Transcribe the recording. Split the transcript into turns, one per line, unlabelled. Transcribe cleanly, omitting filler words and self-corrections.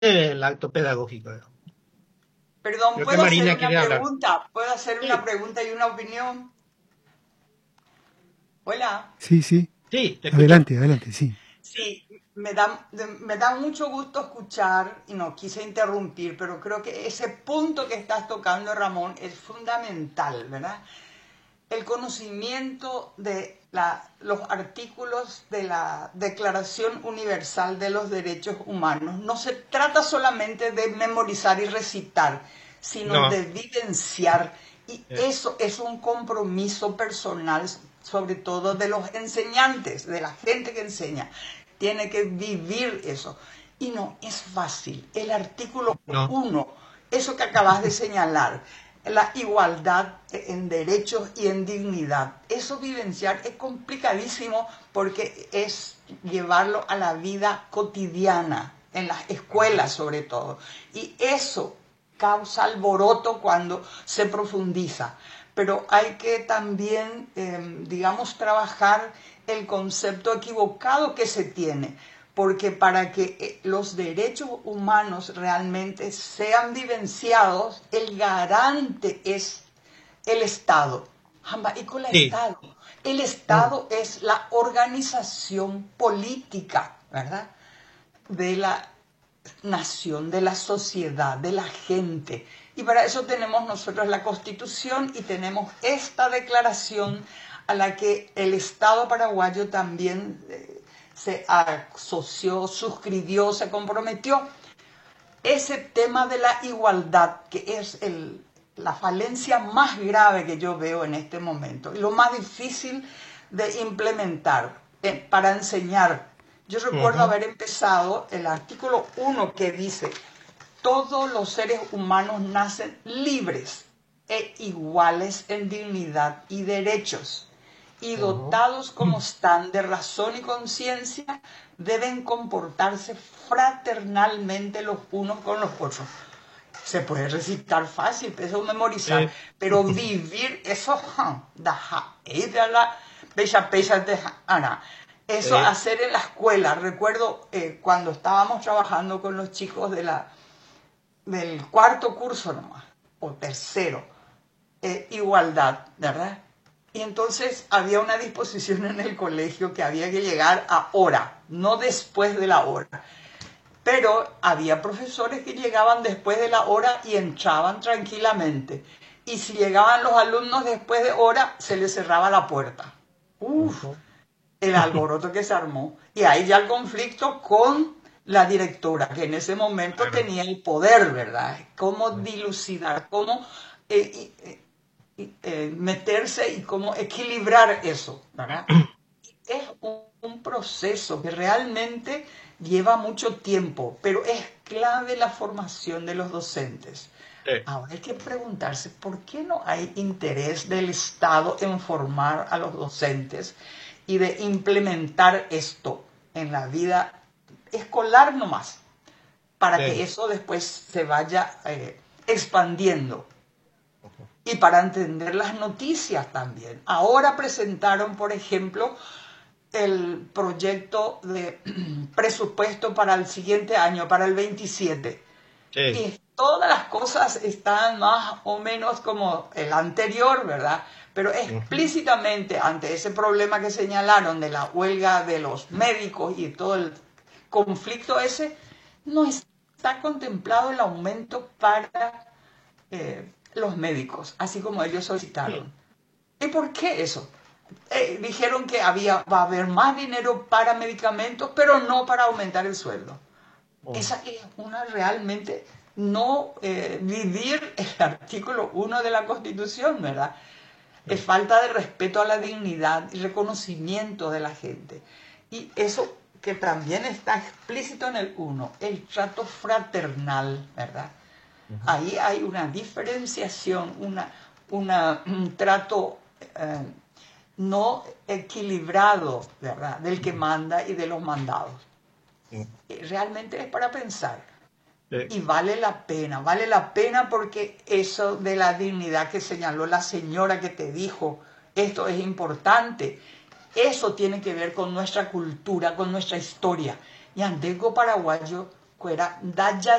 el acto pedagógico.
Perdón,
Creo que
¿puedo hacer
Marina
una
quiere hablar.
pregunta? ¿Puedo hacer
Sí,
una pregunta y una opinión? Hola.
Sí, sí.
sí, te escucho.
Adelante, adelante, sí.
Sí, me da mucho gusto escuchar, y no quise interrumpir, pero creo que ese punto que estás tocando, Ramón, es fundamental, ¿verdad? El conocimiento de los artículos de la Declaración Universal de los Derechos Humanos no se trata solamente de memorizar y recitar, sino
No.
de vivenciar. Y eso es un compromiso personal, sobre todo de los enseñantes, de la gente que enseña. Tiene que vivir eso. Y no es fácil. El artículo
No.
1, eso que acabas de señalar, la igualdad en derechos y en dignidad. Eso vivenciar es complicadísimo porque es llevarlo a la vida cotidiana, en las escuelas sobre todo. Y eso causa alboroto cuando se profundiza. Pero hay que también, digamos, trabajar el concepto equivocado que se tiene, porque para que los derechos humanos realmente sean vivenciados, el garante es el Estado. Y con el
Sí.
Estado. El Estado es la organización política, ¿verdad? De la nación, de la sociedad, de la gente. Y para eso tenemos nosotros la Constitución y tenemos esta declaración a la que el Estado paraguayo también se asoció, suscribió, se comprometió. Ese tema de la igualdad, que es la falencia más grave que yo veo en este momento, y lo más difícil de implementar para enseñar. Yo recuerdo haber empezado el artículo 1 que dice: todos los seres humanos nacen libres e iguales en dignidad y derechos, y dotados como están de razón y conciencia, deben comportarse fraternalmente los unos con los otros. Se puede recitar fácil, eso memorizar, pero vivir eso, eso hacer en la escuela. Recuerdo cuando estábamos trabajando con los chicos del cuarto curso nomás, o tercero, igualdad, ¿verdad? Y entonces había una disposición en el colegio que había que llegar a hora, no después de la hora. Pero había profesores que llegaban después de la hora y entraban tranquilamente. Y si llegaban los alumnos después de hora, se les cerraba la puerta. Uf, el alboroto que se armó. Y ahí ya el conflicto con la directora, que en ese momento tenía el poder, ¿verdad? Cómo dilucidar, cómo meterse y cómo equilibrar eso, ¿verdad? Es un proceso que realmente lleva mucho tiempo, pero es clave la formación de los docentes. Ahora hay que preguntarse por qué no hay interés del Estado en formar a los docentes y de implementar esto en la vida escolar nomás, para que eso después se vaya expandiendo. Y para entender las noticias también. Ahora presentaron, por ejemplo, el proyecto de presupuesto para el siguiente año, para el 27. Y todas las cosas están más o menos como el anterior, ¿verdad? Pero explícitamente ante ese problema que señalaron de la huelga de los médicos y todo el conflicto ese, no está contemplado el aumento para los médicos, así como ellos solicitaron. ¿Y por qué eso? Dijeron que va a haber más dinero para medicamentos, pero no para aumentar el sueldo. Esa es una realmente no vivir el artículo 1 de la Constitución, ¿verdad? Es falta de respeto a la dignidad y reconocimiento de la gente. Y eso que también está explícito en el 1, el trato fraternal, ¿verdad? Ahí hay una diferenciación, un trato no equilibrado, ¿verdad?, del que manda y de los mandados. Realmente es para pensar. Y vale la pena porque eso de la dignidad que señaló la señora que te dijo, esto es importante, eso tiene que ver con nuestra cultura, con nuestra historia. Y Andeco paraguayo, era Daya